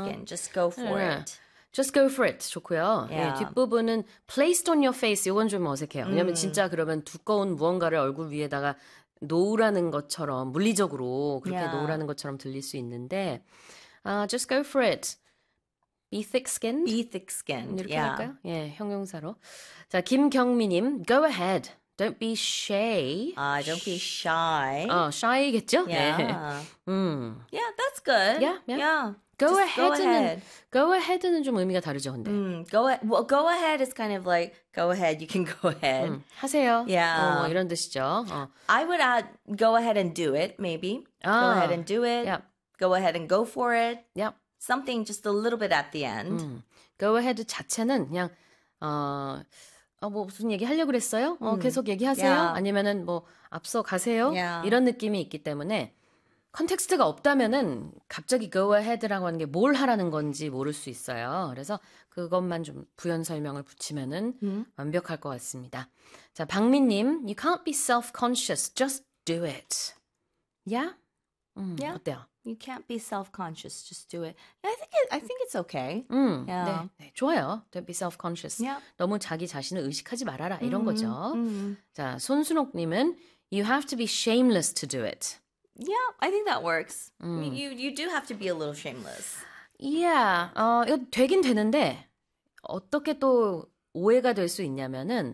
skin. Just go for it. Just go for it. 좋고요. Yeah. 예, 뒷부분은 placed on your face. 이건 좀 어색해요. 왜냐면 진짜 그러면 두꺼운 무언가를 얼굴 위에다가 놓으라는 것처럼 물리적으로 그렇게 Yeah. 놓으라는 것처럼 들릴 수 있는데 just go for it. Be thick-skinned. Be thick-skinned. 이렇게 Yeah. 할까요? 예, 형용사로. 자, 김경미님, go ahead. Don't be shy. Don't be shy. shy겠죠? Yeah. 네. Yeah, that's good. Yeah. Go Just go ahead. go ahead는 좀 의미가 다르죠, 근데. Go ahead is kind of like, go ahead, you can go ahead. 하세요. Yeah. 뭐 이런 뜻이죠. I would add, go ahead and do it, maybe. Go ahead and do it. Yep. Go ahead and go for it. Yep. Something just a little bit at the end. Go ahead 자체는 그냥 뭐 무슨 얘기 하려고 그랬어요? 계속 얘기하세요. Yeah. 아니면은 뭐 앞서 가세요. Yeah. 이런 느낌이 있기 때문에 컨텍스트가 없다면은 갑자기 go ahead라고 하는 게 뭘 하라는 건지 모를 수 있어요. 그래서 그것만 좀 부연 설명을 붙이면은 완벽할 것 같습니다. 자, 박민님, you can't be self-conscious, just do it. Yeah? Yeah. 어때요? You can't be self-conscious. Just do it. I think it's okay. Yeah. 네, 좋아요. Don't be self-conscious. Yeah. 너무 자기 자신을 의식하지 말아라 이런 거죠. 자, 손순옥님은 you have to be shameless to do it. Yeah, I think that works. You do have to be a little shameless. Yeah, 이거 되긴 되는데 어떻게 또 오해가 될 수 있냐면은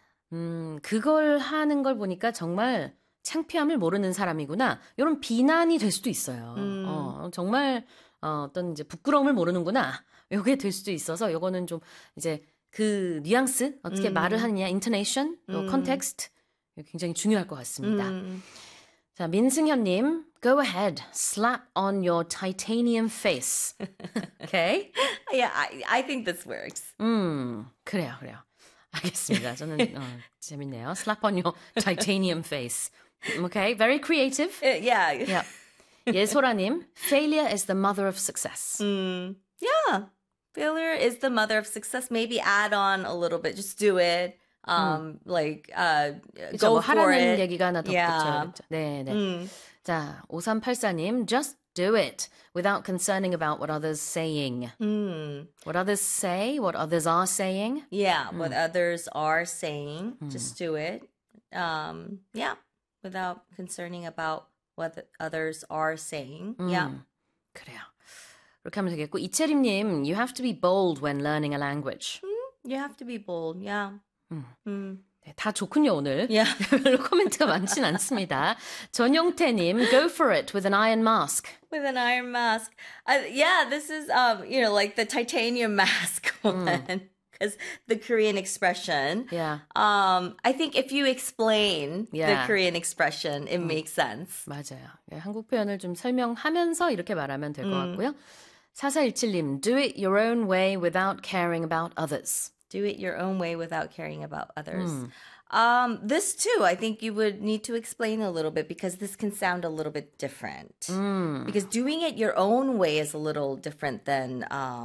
그걸 하는 걸 보니까 정말 창피함을 모르는 사람이구나. 이런 비난이 될 수도 있어요. 정말 어떤 이제 부끄러움을 모르는구나. 요게 될 수도 있어서 요거는 좀 이제 그 뉘앙스 어떻게 말을 하느냐, intonation, context 굉장히 중요할 것 같습니다. 자, 민승현님, go ahead, slap on your titanium face. Okay? Yeah, I think this works. 그래요. 알겠습니다. 저는 재밌네요. Slap on your titanium face. Okay, very creative. Yeah. Yeah. 예소라님, failure is the mother of success. Yeah. Failure is the mother of success. Maybe add on a little bit. Just do it. Like, 그쵸, go 뭐 for 하라는 it. 얘기가 하나 더 붙여야겠죠. 네. 자, 5384님, just do it without concerning about what others saying. What others say, what others are saying. Yeah, what others are saying. Just do it. Yeah, without concerning about what others are saying. Yeah. 그래요. 그렇게 하면 되겠고, 이채림님, you have to be bold when learning a language. You have to be bold. Yeah. 네, 다 좋군요, 오늘. Yeah. 별로 코멘트가 많진 않습니다. 전용태님, go for it with an iron mask. With an iron mask. Yeah, this is, like the titanium mask one. Because the Korean expression. Yeah. I think if you explain the Yeah. Korean expression, it makes sense. 맞아요. 네, 한국 표현을 좀 설명하면서 이렇게 말하면 될 것 같고요. 4417님, do it your own way without caring about others. Do it your own way without caring about others. This too, I think you would need to explain a little bit because this can sound a little bit different. Because doing it your own way is a little different than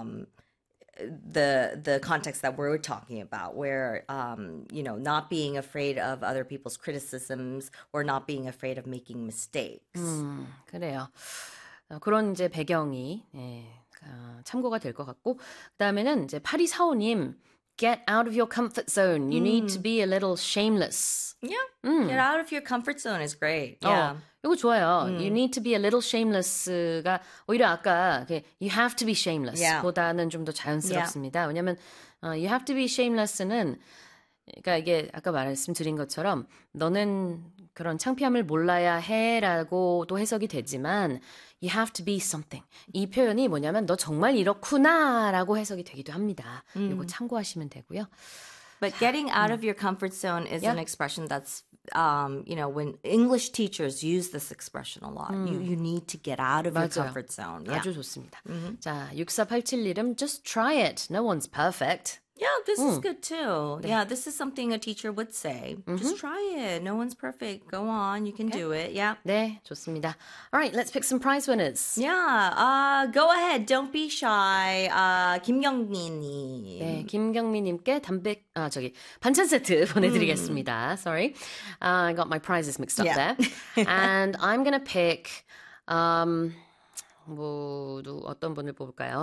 the context that we're talking about, where not being afraid of other people's criticisms or not being afraid of making mistakes. 그래요. 그런 이제 배경이 참고가 될 것 같고, 그다음에는 이제 8245님, get out of your comfort zone. You need to be a little shameless. Yeah, get out of your comfort zone is great. Yeah. 이거 좋아요. You need to be a little shameless가 오히려 아까 you have to be shameless Yeah. 보다는 좀 더 자연스럽습니다. 왜냐하면 you have to be shameless는 그러니까 이게 아까 말씀드린 것처럼 너는 그런 창피함을 몰라야 해라고도 해석이 되지만 you have to be something. 이 표현이 뭐냐면 너 정말 이렇구나라고 해석이 되기도 합니다. 이거 참고하시면 되고요. But getting out of your comfort zone is an expression that's, when English teachers use this expression a lot. You need to get out of your 맞아요. comfort zone. Yeah. 아주 좋습니다. 자, 6487이름 just try it. No one's perfect. Yeah, this is good too. Yeah, this is something a teacher would say. Just try it. No one's perfect. Go on. You can do it. Yeah. 네, 좋습니다. All right, let's pick some prize winners. Yeah. Go ahead. Don't be shy. 김경민님. 네, 김경미님께 반찬 세트 보내드리겠습니다. Sorry, I got my prizes mixed up there. And I'm gonna pick, 어떤 분을 뽑을까요?